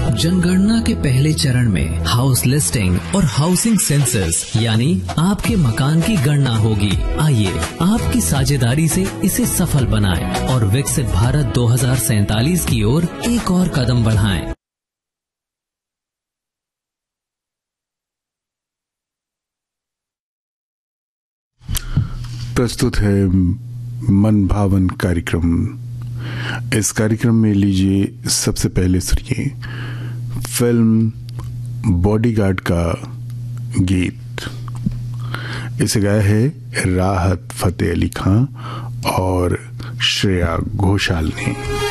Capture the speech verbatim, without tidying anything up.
जनगणना के पहले चरण में हाउस लिस्टिंग और हाउसिंग सेंसस यानी आपके मकान की गणना होगी। आइए आपकी साझेदारी से इसे सफल बनाएं और विकसित भारत दो हज़ार सैंतालीस की ओर एक और कदम बढ़ाएं। प्रस्तुत है मन भावन कार्यक्रम। इस कार्यक्रम में लीजिए सबसे पहले सुनिए फिल्म बॉडीगार्ड का गीत। इसे गाया है राहत फतेह अली खां और श्रेया घोषाल ने।